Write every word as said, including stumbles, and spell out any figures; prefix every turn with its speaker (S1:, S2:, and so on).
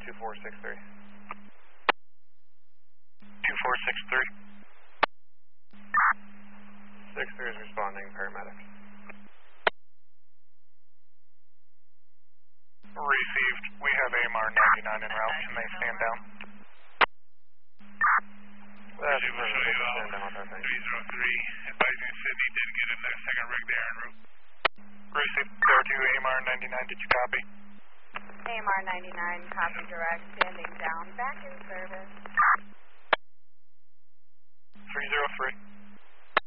S1: two four six three.
S2: two four six three.
S1: six three is responding, paramedic.
S2: Received. We have A M R ninety-nine en route. Can they stand down?
S1: That's perfect. They can stand down with that thing.
S2: three zero three. Advising Sydney did get in their second rig there en route. Received. zero two A M R ninety-nine. Did you copy?
S3: A M R ninety-nine, copy direct, standing down, back in service.
S2: three zero three.